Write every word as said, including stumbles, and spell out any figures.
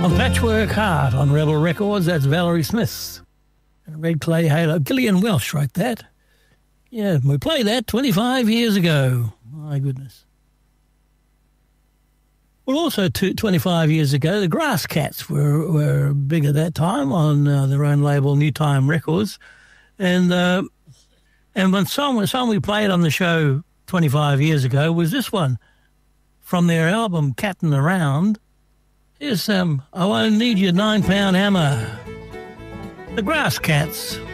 On Patchwork Heart on Rebel Records, that's Valerie Smith. And Red Clay Halo. Gillian Welsh wrote that. Yeah, we played that twenty-five years ago. My goodness. Well, also two, twenty-five years ago, the Grass Cats were, were big at that time on uh, their own label, New Time Records. And uh, and one song, one song we played on the show twenty-five years ago was this one from their album Cattin' Around. Here's um, I Won't Need Your Nine Pound Hammer. The Grass Cats.